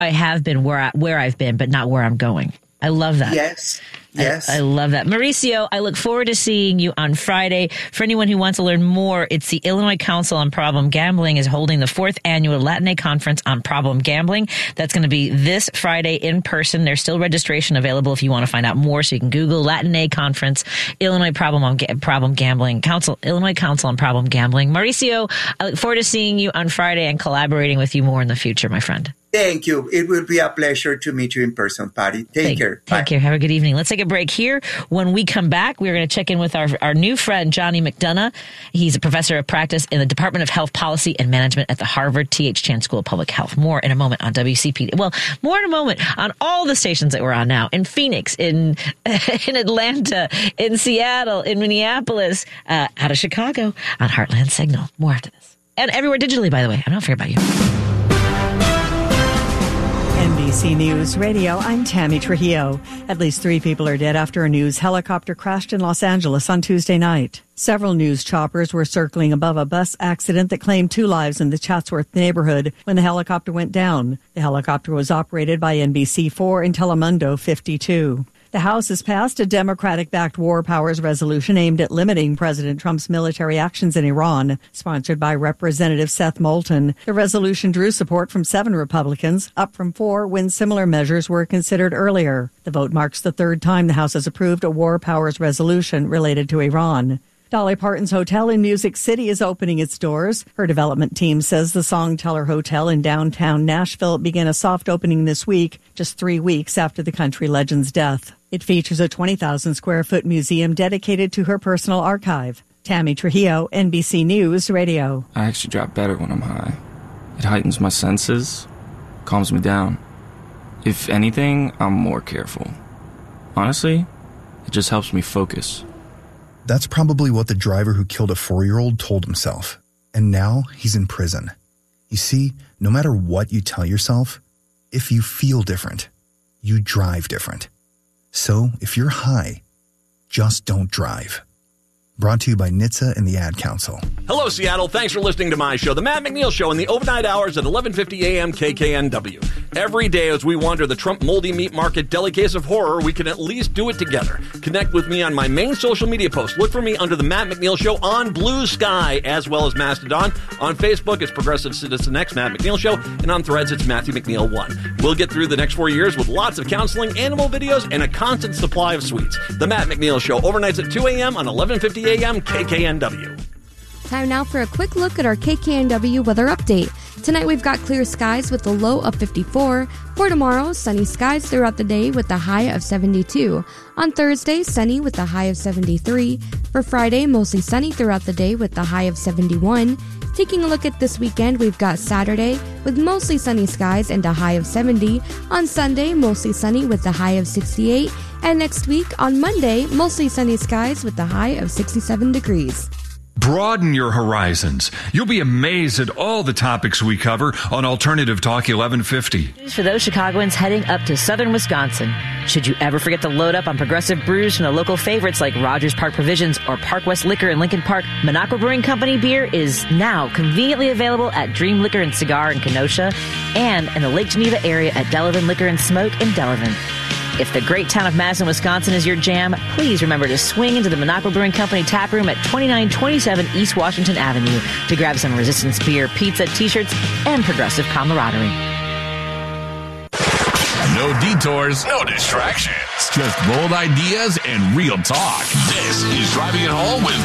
I have been where I've been, but not where I'm going. I love that. Yes. I love that. Mauricio, I look forward to seeing you on Friday. For anyone who wants to learn more, it's the Illinois Council on Problem Gambling is holding the 4th annual Latin Conference on Problem Gambling. That's going to be this Friday in person. There's still registration available if you want to find out more. So you can Google Latin Conference, Illinois Problem Gambling Council, Illinois Council on Problem Gambling. Mauricio, I look forward to seeing you on Friday and collaborating with you more in the future, my friend. Thank you. It will be a pleasure to meet you in person, Patty. Take care. Take care. Have a good evening. Let's take a break here. When we come back, we're going to check in with our new friend, Johnny McDonough. He's a professor of practice in the Department of Health Policy and Management at the Harvard T.H. Chan School of Public Health. More in a moment on WCPT. Well, more in a moment on all the stations that we're on now. In Phoenix, in Atlanta, in Seattle, in Minneapolis, out of Chicago, on Heartland Signal. More after this. And everywhere digitally, by the way. I'm not forgetting about you. NBC News Radio, I'm Tammy Trujillo. At least 3 people are dead after a news helicopter crashed in Los Angeles on Tuesday night. Several news choppers were circling above a bus accident that claimed 2 lives in the Chatsworth neighborhood when the helicopter went down. The helicopter was operated by NBC4 and Telemundo 52. The House has passed a Democratic-backed War Powers resolution aimed at limiting President Trump's military actions in Iran, sponsored by Representative Seth Moulton. The resolution drew support from 7 Republicans, up from 4 when similar measures were considered earlier. The vote marks the 3rd time the House has approved a War Powers resolution related to Iran. Dolly Parton's Hotel in Music City is opening its doors. Her development team says the Songteller Hotel in downtown Nashville began a soft opening this week, just 3 weeks after the country legend's death. It features a 20,000 square foot museum dedicated to her personal archive. Tammy Trujillo, NBC News Radio. I actually drop better when I'm high. It heightens my senses, calms me down. If anything, I'm more careful. Honestly, it just helps me focus. That's probably what the driver who killed a 4-year-old told himself. And now he's in prison. You see, no matter what you tell yourself, if you feel different, you drive different. So if you're high, just don't drive. Brought to you by NHTSA and the Ad Council. Hello, Seattle. Thanks for listening to my show, The Matt McNeil Show, in the overnight hours at 11:50 a.m. KKNW. Every day as we wander the Trump moldy meat market deli case of horror, we can at least do it together. Connect with me on my main social media post. Look for me under The Matt McNeil Show on Blue Sky, as well as Mastodon. On Facebook, it's Progressive Citizen X, Matt McNeil Show, and on Threads, it's Matthew McNeil 1. We'll get through the next 4 years with lots of counseling, animal videos, and a constant supply of sweets. The Matt McNeil Show, overnights at 2 a.m. on 11:50 a.m. KKNW. Time now for a quick look at our KKNW weather update. Tonight we've got clear skies with a low of 54. For tomorrow, sunny skies throughout the day with a high of 72. On Thursday, sunny with a high of 73. For Friday, mostly sunny throughout the day with a high of 71. Taking a look at this weekend, we've got Saturday with mostly sunny skies and a high of 70. On Sunday, mostly sunny with a high of 68. And next week, on Monday, mostly sunny skies with a high of 67 degrees. Broaden your horizons. You'll be amazed at all the topics we cover on Alternative Talk 1150. News for those Chicagoans heading up to southern Wisconsin. Should you ever forget to load up on progressive brews from the local favorites like Rogers Park Provisions or Park West Liquor in Lincoln Park, Minocqua Brewing Company beer is now conveniently available at Dream Liquor and Cigar in Kenosha and in the Lake Geneva area at Delavan Liquor and Smoke in Delavan. If the great town of Madison, Wisconsin is your jam, please remember to swing into the Minocqua Brewing Company tap room at 2927 East Washington Avenue to grab some Resistance beer, pizza, t-shirts, and progressive camaraderie. No detours, no distractions. Just bold ideas and real talk. This is Driving It Home with